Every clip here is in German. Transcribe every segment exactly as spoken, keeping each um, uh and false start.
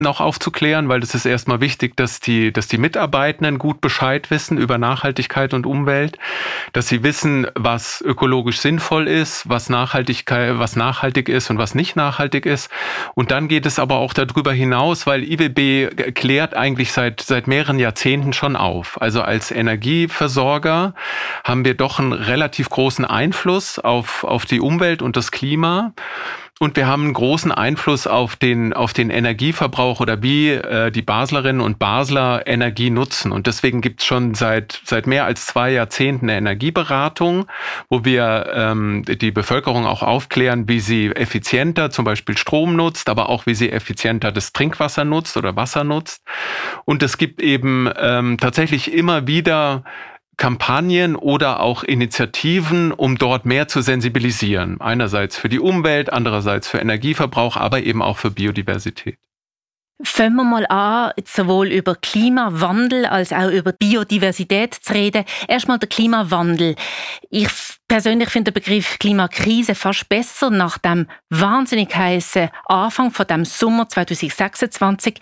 noch aufzuklären, weil es ist erstmal wichtig, dass die, dass die Mitarbeitenden gut Bescheid wissen über Nachhaltigkeit und Umwelt, dass sie wissen, was ökologisch sinnvoll ist, was Nachhaltigkeit, was nachhaltig ist und was nicht nachhaltig ist. Und dann geht es aber auch darüber hinaus, weil I W B klärt eigentlich seit, seit mehreren Jahrzehnten schon auf. Also als Energieversorger haben wir doch einen relativ großen Einfluss auf, auf die Umwelt und das Klima. Und wir haben einen großen Einfluss auf den, auf den Energieverbrauch oder wie äh, die Baslerinnen und Basler Energie nutzen. Und deswegen gibt es schon seit, seit mehr als zwei Jahrzehnten eine Energieberatung, wo wir ähm, die Bevölkerung auch aufklären, wie sie effizienter zum Beispiel Strom nutzt, aber auch wie sie effizienter das Trinkwasser nutzt oder Wasser nutzt. Und es gibt eben ähm, tatsächlich immer wieder Kampagnen oder auch Initiativen, um dort mehr zu sensibilisieren. Einerseits für die Umwelt, andererseits für Energieverbrauch, aber eben auch für Biodiversität. Fangen wir mal an, sowohl über Klimawandel als auch über Biodiversität zu reden. Erstmal der Klimawandel. Ich persönlich finde den Begriff Klimakrise fast besser nach dem wahnsinnig heißen Anfang von dem Sommer zwanzig sechsundzwanzig.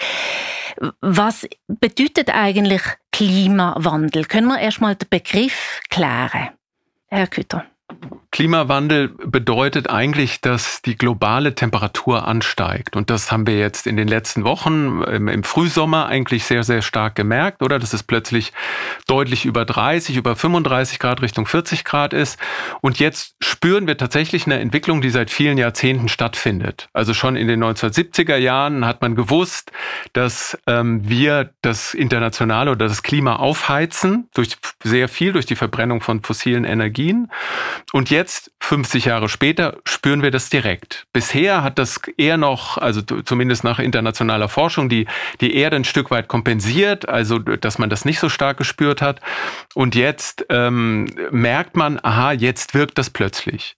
Was bedeutet eigentlich Klimawandel? Können wir erstmal den Begriff klären, Herr Kütter? Klimawandel bedeutet eigentlich, dass die globale Temperatur ansteigt. Und das haben wir jetzt in den letzten Wochen im Frühsommer eigentlich sehr, sehr stark gemerkt, oder? Dass es plötzlich deutlich über dreißig, über fünfunddreißig Grad Richtung vierzig Grad ist. Und jetzt spüren wir tatsächlich eine Entwicklung, die seit vielen Jahrzehnten stattfindet. Also schon in den neunzehnhundertsiebziger Jahren hat man gewusst, dass ähm, wir das internationale oder das Klima aufheizen, durch sehr viel, durch die Verbrennung von fossilen Energien. Und jetzt, fünfzig Jahre später, spüren wir das direkt. Bisher hat das eher noch, also zumindest nach internationaler Forschung, die, die Erde ein Stück weit kompensiert, also dass man das nicht so stark gespürt hat. Und jetzt ähm, merkt man, aha, jetzt wirkt das plötzlich.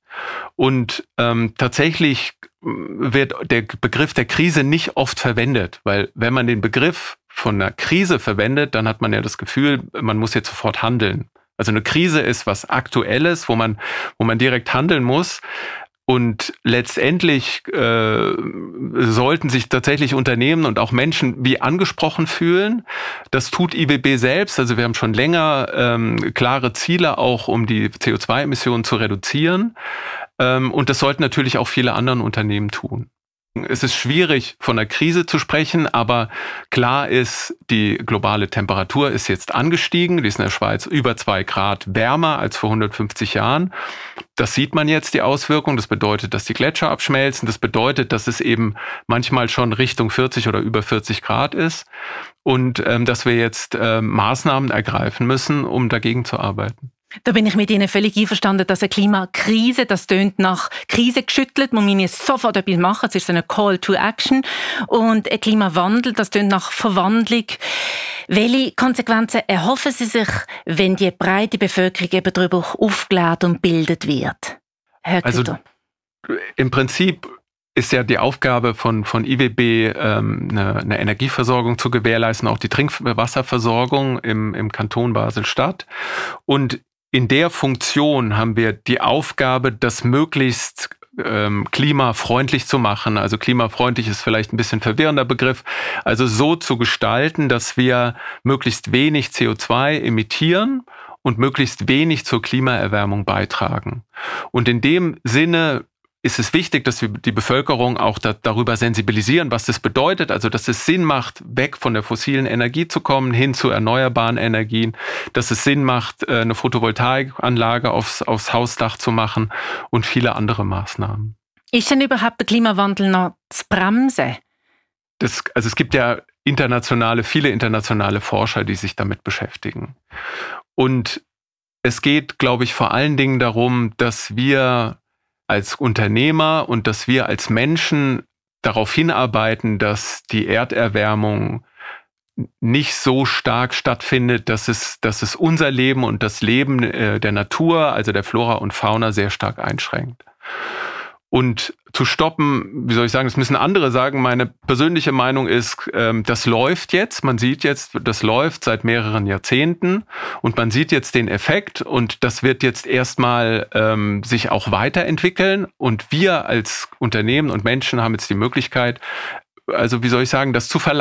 Und ähm, tatsächlich wird der Begriff der Krise nicht oft verwendet, weil wenn man den Begriff von einer Krise verwendet, dann hat man ja das Gefühl, man muss jetzt sofort handeln. Also eine Krise ist was Aktuelles, wo man, wo man direkt handeln muss. Und letztendlich äh, sollten sich tatsächlich Unternehmen und auch Menschen wie angesprochen fühlen. Das tut I W B selbst. Also wir haben schon länger ähm, klare Ziele, auch um die C O zwei Emissionen zu reduzieren. Ähm, und das sollten natürlich auch viele andere Unternehmen tun. Es ist schwierig, von einer Krise zu sprechen, aber klar ist, die globale Temperatur ist jetzt angestiegen. Die ist in der Schweiz über zwei Grad wärmer als vor hundertfünfzig Jahren. Das sieht man jetzt, die Auswirkung. Das bedeutet, dass die Gletscher abschmelzen. Das bedeutet, dass es eben manchmal schon Richtung vierzig oder über vierzig Grad ist. Und ähm, dass wir jetzt äh, Maßnahmen ergreifen müssen, um dagegen zu arbeiten. Da bin ich mit Ihnen völlig einverstanden, dass eine Klimakrise, das tönt nach Krise geschüttelt, man muss sofort etwas machen, es ist so eine Call to Action. Und ein Klimawandel, das tönt nach Verwandlung. Welche Konsequenzen erhoffen Sie sich, wenn die breite Bevölkerung eben darüber aufgeklärt und bildet wird? Herr Kütter. Also im Prinzip ist ja die Aufgabe von, von I W B, ähm, eine, eine Energieversorgung zu gewährleisten, auch die Trinkwasserversorgung im, im Kanton Basel-Stadt. Und in der Funktion haben wir die Aufgabe, das möglichst ähm, klimafreundlich zu machen. Also klimafreundlich ist vielleicht ein bisschen verwirrender Begriff. Also so zu gestalten, dass wir möglichst wenig C O zwei emittieren und möglichst wenig zur Klimaerwärmung beitragen. Und in dem Sinne ist es wichtig, dass wir die Bevölkerung auch da, darüber sensibilisieren, was das bedeutet. Also, dass es Sinn macht, weg von der fossilen Energie zu kommen, hin zu erneuerbaren Energien. Dass es Sinn macht, eine Photovoltaikanlage aufs, aufs Hausdach zu machen und viele andere Maßnahmen. Ist denn überhaupt der Klimawandel noch zu bremsen? Das, also es gibt ja internationale, viele internationale Forscher, die sich damit beschäftigen. Und es geht, glaube ich, vor allen Dingen darum, dass wir als Unternehmer und dass wir als Menschen darauf hinarbeiten, dass die Erderwärmung nicht so stark stattfindet, dass es, dass es unser Leben und das Leben der Natur, also der Flora und Fauna, sehr stark einschränkt. Und zu stoppen, wie soll ich sagen, das müssen andere sagen. Meine persönliche Meinung ist, das läuft jetzt. Man sieht jetzt, das läuft seit mehreren Jahrzehnten und man sieht jetzt den Effekt und das wird jetzt erstmal ähm, sich auch weiterentwickeln. Und wir als Unternehmen und Menschen haben jetzt die Möglichkeit, also wie soll ich sagen, das zu verlangen,